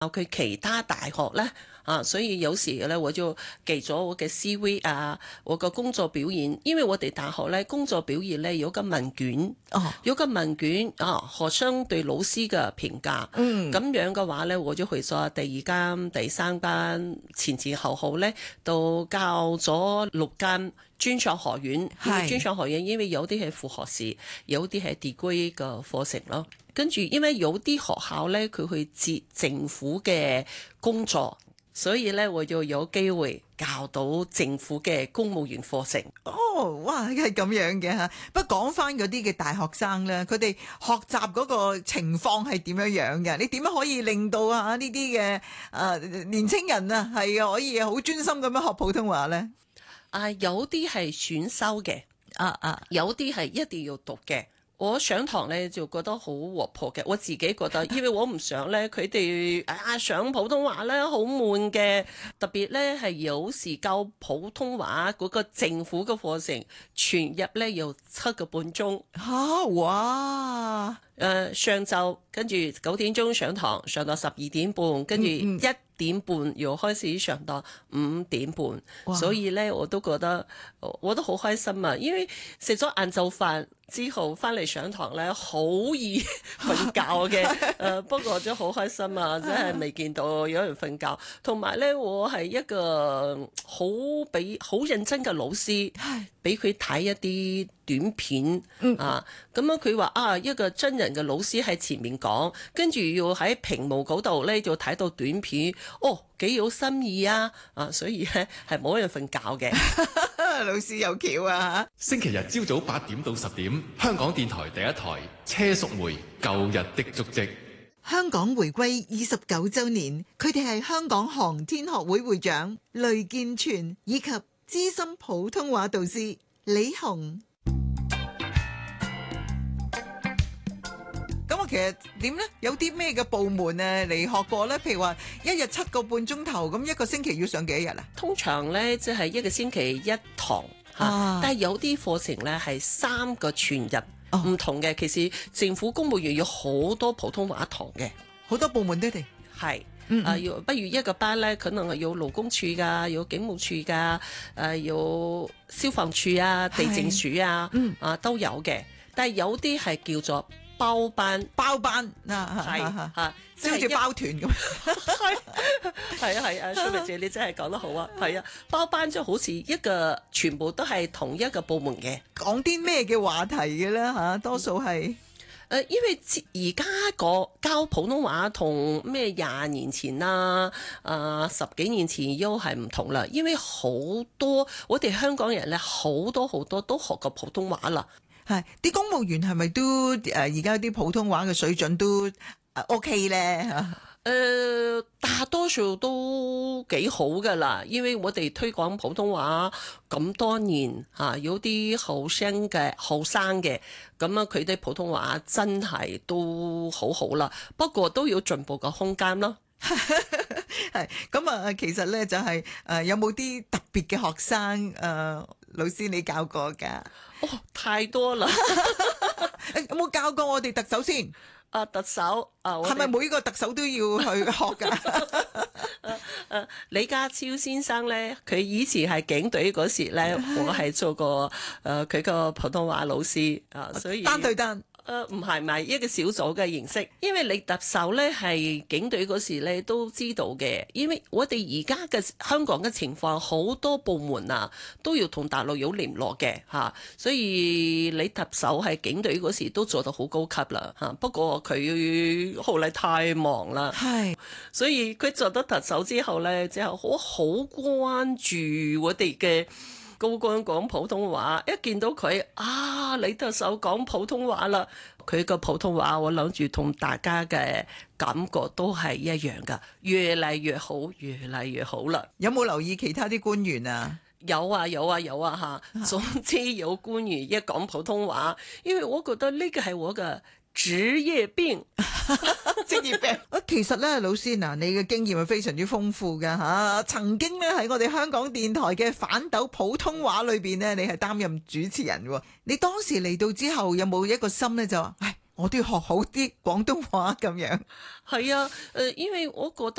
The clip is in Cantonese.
佢其他大學呢，所以有時呢，我就寄咗我嘅 CV 啊，我個工作表現，因為我哋大學呢，工作表現呢，有個問卷，有個問卷學生對老師嘅評價，咁樣嘅話呢，我就去咗第2間、第3間，前後呢，都教咗6間專上學院。專上學院因為有啲係副學士，有啲係 degree 嘅課程咯。跟住，因為有啲學校呢，佢去接政府嘅工作，所以呢，我就有機會教到政府嘅公務員課程。 哇，係咁樣嘅嚇。不過講翻嗰啲嘅大學生咧，佢哋學習嗰個情況係點樣樣嘅？你點樣可以令到呢啲嘅年青人啊係可以好專心咁樣學普通話呢？ 有啲係選修嘅，有啲係一定要讀嘅。我上堂咧就覺得好活潑嘅，我自己覺得，因為我唔想咧佢哋上普通話咧好悶嘅，特別咧係有時教普通話嗰個政府嘅課程，全日咧要7個半鐘。 哇！ 上晝跟住9點鐘上堂，上到12點半，跟住1點半又開始上到5點半，所以咧我都覺得我都好開心啊！因為食咗晏晝飯之後翻嚟上堂咧，好易瞓覺嘅。不過真好開心啊！真係未見到有人瞓覺。同埋咧，我係一個好認真嘅老師，俾佢睇一啲短片啊。咁樣佢話一個真人嘅老師喺前面講，跟住要喺屏幕嗰度咧就睇到短片，幾有心意啊！所以咧係冇人瞓覺嘅。 老師有橋啊！ 星期日朝早8點到10點，香港電台第一台車淑梅舊日的足跡。 香港回歸29週年，佢哋係香港航天學會會長雷健全以及資深普通話導師李紅。咁其實點呢？有啲咩嘅部門嚟學過呢？譬如話1日7個半鐘頭，咁一個星期要上幾日啊？ 通常呢，即係一個星期1堂，但係有啲課程呢係3個全日唔同嘅。其實政府公務員有好多普通話堂嘅， 好多部門都係係。不如一個班呢，可能係有勞工處㗎，有警務處㗎，有消防處啊、地政署啊，都有嘅。但係有啲係叫做包班係即係好似包團咁。 係蘇明姐你真係講得好啊！係啊，包班就好似一個全部都係同一個部門嘅。 講啲咩嘅話題嘅咧多數係。 因為而家教普通話同咩20年前啦，10幾年前又係唔同啦。因為好多我哋香港人咧，好多都學過普通話啦。 係啲公務員係咪都而家啲普通話嘅水準都OK 咧？ 大多數都幾好噶啦，因為我哋推廣普通話咁多年有啲後生嘅，咁啊佢哋普通話真係都好好啦，不過都有進步嘅空間咯。 係咁其實咧就係有冇啲特別嘅學生老師你教過噶？ 太多啦。 有冇教過我哋特首先？ 特首係咪每個特首都要去學噶？ 李家超先生咧，佢以前係警隊嗰時咧，我係做過佢個普通話老師所以單對單。 唔係一個小組嘅形式，因為你特首咧係警隊嗰時咧都知道嘅，因為我哋而家嘅香港嘅情況，好多部門都要同大陸有聯絡嘅所以你特首係警隊嗰時都做得好高級啦不過佢後嚟太忙啦，所以佢做得特首之後咧，就好關注我哋嘅高官講普通話，一見到佢李特首講普通話啦，佢個普通話我諗住同大家嘅感覺都係一樣噶，越嚟越好，越嚟越好啦。 有冇留意其他啲官員啊？ 有啊總之有官員一講普通話，因為我覺得呢個係我嘅職業病。 職業病。其實咧，老師你嘅經驗係非常之豐富㗎曾經咧喺我哋香港電台嘅反斗普通話裏邊咧，你係擔任主持人喎。你當時嚟到之後，有冇一個心咧就話， 我都要學好啲廣東話咁樣。 係啊，因為我覺得。